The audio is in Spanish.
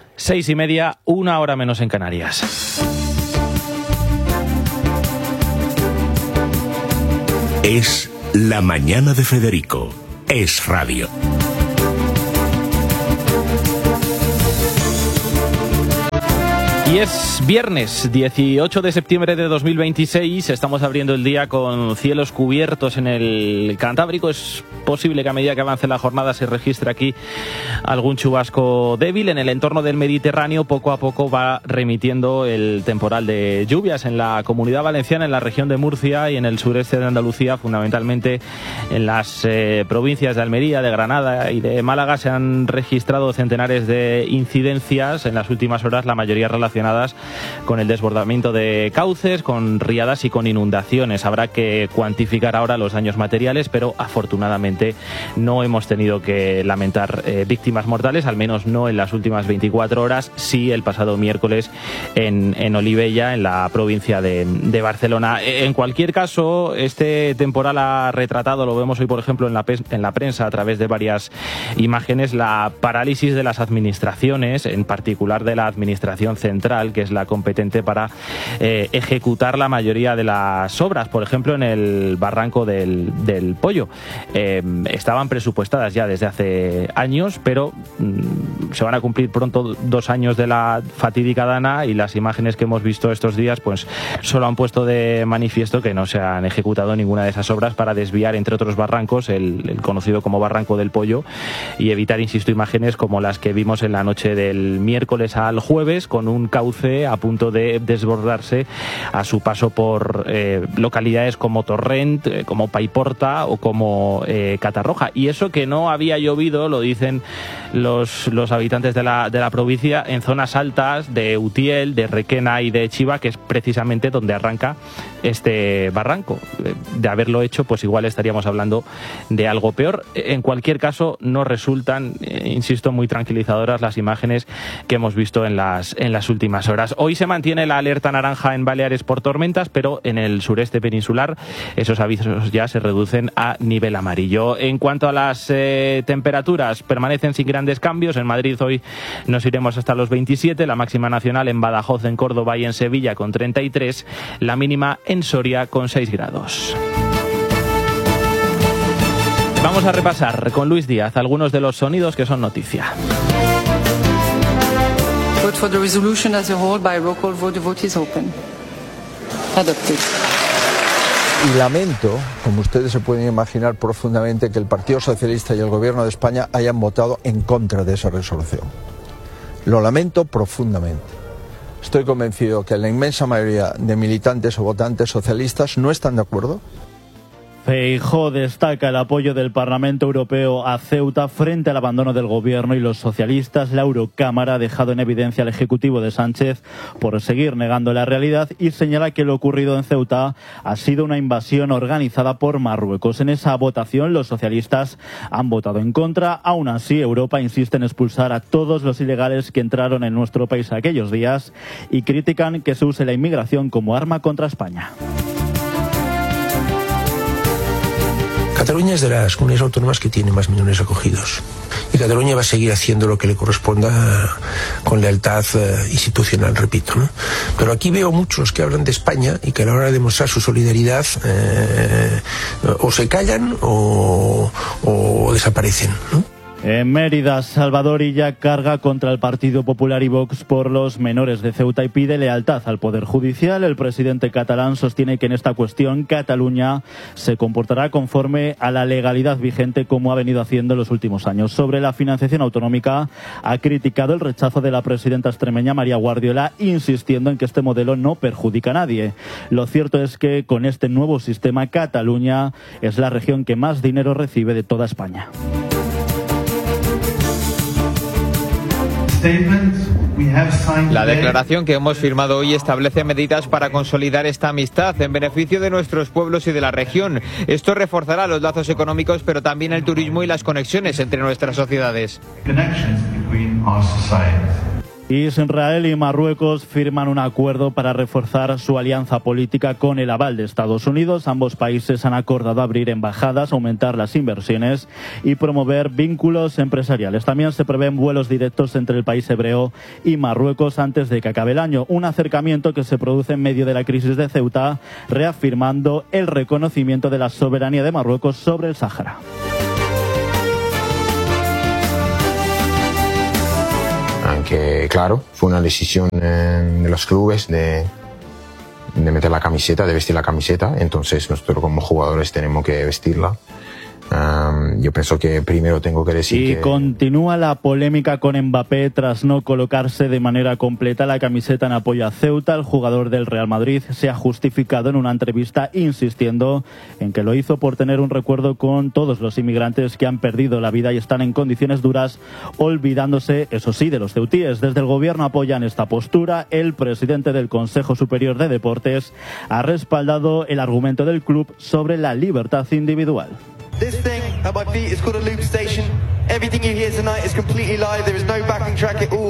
6:30, 1 hora menos en Canarias. Es La Mañana de Federico. Es radio. Y es viernes 18 de septiembre de 2026, estamos abriendo el día con cielos cubiertos en el Cantábrico. Es posible que a medida que avance la jornada se registre aquí algún chubasco débil. En el entorno del Mediterráneo poco a poco va remitiendo el temporal de lluvias en la Comunidad Valenciana, en la región de Murcia y en el sureste de Andalucía, fundamentalmente en las provincias de Almería, de Granada y de Málaga. Se han registrado centenares de incidencias en las últimas horas, la mayoría relacionadas con el desbordamiento de cauces, con riadas y con inundaciones. Habrá que cuantificar ahora los daños materiales, pero afortunadamente no hemos tenido que lamentar víctimas mortales, al menos no en las últimas 24 horas, sí el pasado miércoles en Olivella, en la provincia de Barcelona. En cualquier caso, este temporal ha retratado, lo vemos hoy por ejemplo en la prensa a través de varias imágenes, la parálisis de las administraciones, en particular de la administración central, que es la competente para ejecutar la mayoría de las obras. Por ejemplo, en el barranco del Pollo estaban presupuestadas ya desde hace años, pero se van a cumplir pronto 2 años de la fatídica dana, y las imágenes que hemos visto estos días pues solo han puesto de manifiesto que no se han ejecutado ninguna de esas obras para desviar, entre otros barrancos, el conocido como Barranco del Pollo, y evitar, insisto, imágenes como las que vimos en la noche del miércoles al jueves, con un cauce a punto de desbordarse a su paso por localidades como Torrent, como Paiporta o como Catarroja. Y eso que no había llovido, lo dicen los habitantes de la provincia, en zonas altas de Utiel, de Requena y de Chiva, que es precisamente donde arranca este barranco. De haberlo hecho, pues igual estaríamos hablando de algo peor. En cualquier caso, no resultan, insisto, muy tranquilizadoras las imágenes que hemos visto en las últimas horas. Hoy se mantiene la alerta naranja en Baleares por tormentas, pero en el sureste peninsular esos avisos ya se reducen a nivel amarillo. En cuanto a las temperaturas, permanecen sin grandes cambios. En Madrid hoy nos iremos hasta los 27, la máxima nacional en Badajoz, en Córdoba y en Sevilla con 33, la mínima en Soria con 6 grados. Vamos a repasar con Luis Díaz algunos de los sonidos que son noticia. Vote for the resolution as a whole by roll call vote. The vote is open. Adopted. Y lamento, como ustedes se pueden imaginar profundamente, que el Partido Socialista y el Gobierno de España hayan votado en contra de esa resolución. Lo lamento profundamente. Estoy convencido que la inmensa mayoría de militantes o votantes socialistas no están de acuerdo. Feijóo destaca el apoyo del Parlamento Europeo a Ceuta frente al abandono del Gobierno y los socialistas. La Eurocámara ha dejado en evidencia al Ejecutivo de Sánchez por seguir negando la realidad y señala que lo ocurrido en Ceuta ha sido una invasión organizada por Marruecos. En esa votación los socialistas han votado en contra. Aún así, Europa insiste en expulsar a todos los ilegales que entraron en nuestro país aquellos días y critican que se use la inmigración como arma contra España. Cataluña es de las comunidades autónomas que tiene más menores acogidos. Y Cataluña va a seguir haciendo lo que le corresponda con lealtad institucional, repito, ¿no? Pero aquí veo muchos que hablan de España y que a la hora de demostrar su solidaridad o se callan o desaparecen, ¿no? En Mérida, Salvador Illa carga contra el Partido Popular y Vox por los menores de Ceuta y pide lealtad al Poder Judicial. El presidente catalán sostiene que en esta cuestión Cataluña se comportará conforme a la legalidad vigente, como ha venido haciendo en los últimos años. Sobre la financiación autonómica, ha criticado el rechazo de la presidenta extremeña María Guardiola, insistiendo en que este modelo no perjudica a nadie. Lo cierto es que con este nuevo sistema, Cataluña es la región que más dinero recibe de toda España. La declaración que hemos firmado hoy establece medidas para consolidar esta amistad en beneficio de nuestros pueblos y de la región. Esto reforzará los lazos económicos, pero también el turismo y las conexiones entre nuestras sociedades. Israel y Marruecos firman un acuerdo para reforzar su alianza política con el aval de Estados Unidos. Ambos países han acordado abrir embajadas, aumentar las inversiones y promover vínculos empresariales. También se prevén vuelos directos entre el país hebreo y Marruecos antes de que acabe el año. Un acercamiento que se produce en medio de la crisis de Ceuta, reafirmando el reconocimiento de la soberanía de Marruecos sobre el Sáhara. Aunque, claro, fue una decisión de los clubes de meter la camiseta, de vestir la camiseta. Entonces nosotros como jugadores tenemos que vestirla. Yo pienso que primero tengo que decir que... continúa la polémica con Mbappé tras no colocarse de manera completa la camiseta en apoyo a Ceuta. El jugador del Real Madrid se ha justificado en una entrevista insistiendo en que lo hizo por tener un recuerdo con todos los inmigrantes que han perdido la vida y están en condiciones duras, olvidándose, eso sí, de los ceutíes. Desde el gobierno apoyan esta postura. El presidente del Consejo Superior de Deportes ha respaldado el argumento del club sobre la libertad individual. This thing at my feet is called a loop station. Everything you hear tonight is completely live. There is no backing track at all.